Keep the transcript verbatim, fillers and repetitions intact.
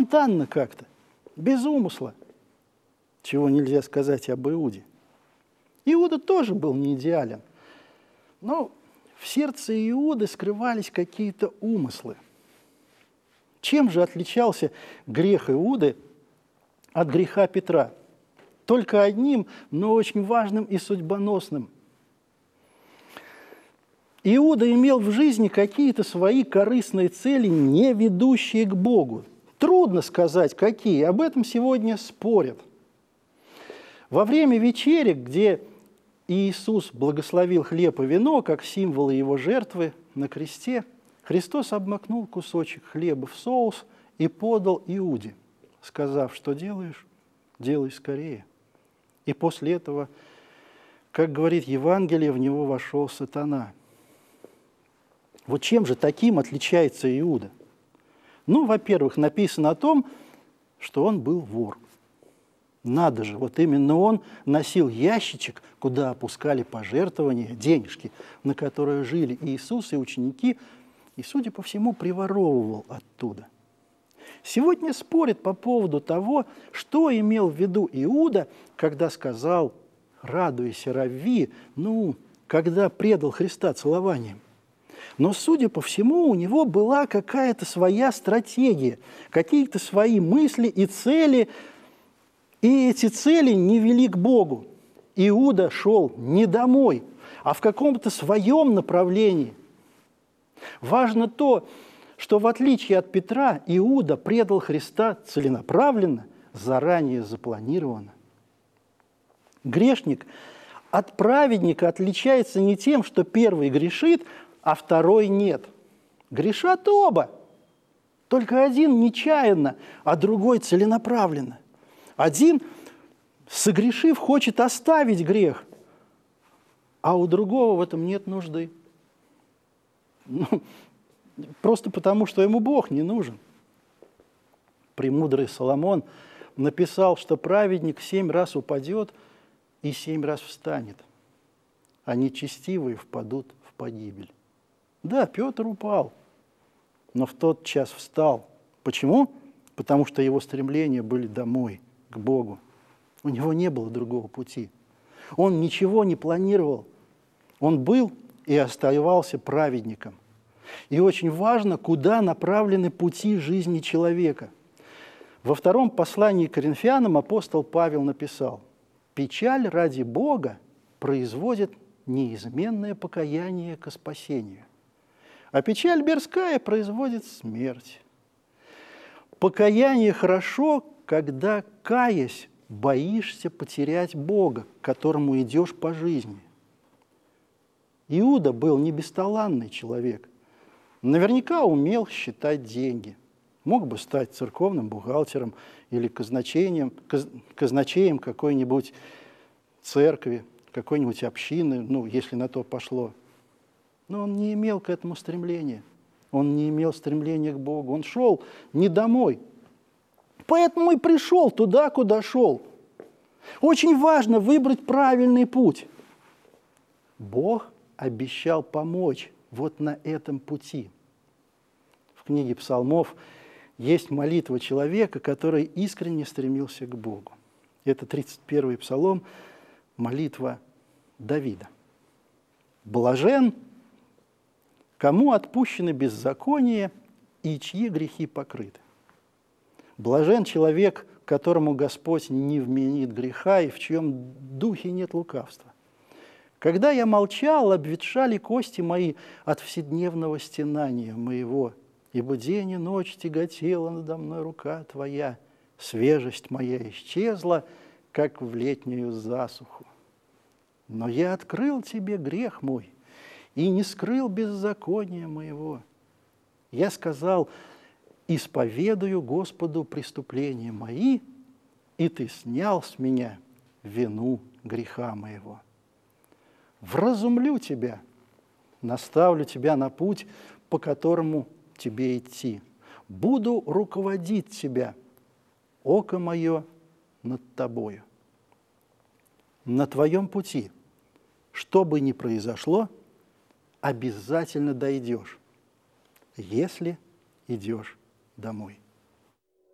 спонтанно как-то, без умысла, чего нельзя сказать об Иуде. Иуда тоже был не идеален, но в сердце Иуды скрывались какие-то умыслы. Чем же отличался грех Иуды от греха Петра? Только одним, но очень важным и судьбоносным. Иуда имел в жизни какие-то свои корыстные цели, не ведущие к Богу. Трудно сказать, какие. Об этом сегодня спорят. Во время вечери, где Иисус благословил хлеб и вино, как символы его жертвы на кресте, Христос обмакнул кусочек хлеба в соус и подал Иуде, сказав: что делаешь, делай скорее. И после этого, как говорит Евангелие, в него вошел сатана. Вот чем же таким отличается Иуда? Ну, во-первых, написано о том, что он был вор. Надо же, вот именно он носил ящичек, куда опускали пожертвования, денежки, на которые жили Иисус и ученики, и, судя по всему, приворовывал оттуда. Сегодня спорят по поводу того, что имел в виду Иуда, когда сказал: «Радуйся, Равви», ну, когда предал Христа целованием. Но, судя по всему, у него была какая-то своя стратегия, какие-то свои мысли и цели, и эти цели не вели к Богу. Иуда шел не домой, а в каком-то своем направлении. Важно то, что в отличие от Петра, Иуда предал Христа целенаправленно, заранее запланированно. Грешник от праведника отличается не тем, что первый грешит, а второй нет. Грешат оба, только один нечаянно, а другой целенаправленно. Один, согрешив, хочет оставить грех, а у другого в этом нет нужды. Ну, просто потому, что ему Бог не нужен. Премудрый Соломон написал, что праведник семь раз упадет и семь раз встанет, а нечестивые впадут в погибель. Да, Петр упал, но в тот час встал. Почему? Потому что его стремления были домой, к Богу. У него не было другого пути. Он ничего не планировал. Он был и оставался праведником. И очень важно, куда направлены пути жизни человека. Во втором послании к Коринфянам апостол Павел написал: «Печаль ради Бога производит неизменное покаяние ко спасению, а печаль мирская производит смерть. Покаяние хорошо, когда, каясь, боишься потерять Бога, к которому идешь по жизни». Иуда был не бесталанный человек. Наверняка умел считать деньги. Мог бы стать церковным бухгалтером или казначеем, казначеем какой-нибудь церкви, какой-нибудь общины, ну, если на то пошло. Но он не имел к этому стремления. Он не имел стремления к Богу. Он шел не домой. Поэтому и пришел туда, куда шел. Очень важно выбрать правильный путь. Бог обещал помочь вот на этом пути. В книге Псалмов есть молитва человека, который искренне стремился к Богу. Это тридцать первый псалом, молитва Давида. «Блажен, кому отпущено беззаконие и чьи грехи покрыты. Блажен человек, которому Господь не вменит греха и в чьем духе нет лукавства. Когда я молчал, обветшали кости мои от вседневного стенания моего, ибо день и ночь тяготела надо мной рука Твоя, свежесть моя исчезла, как в летнюю засуху. Но я открыл Тебе грех мой и не скрыл беззакония моего. Я сказал: исповедую Господу преступления мои, и Ты снял с меня вину греха моего. Вразумлю тебя, наставлю тебя на путь, по которому тебе идти. Буду руководить тебя, око мое над тобою. На твоем пути, что бы ни произошло, обязательно дойдешь, если идешь домой».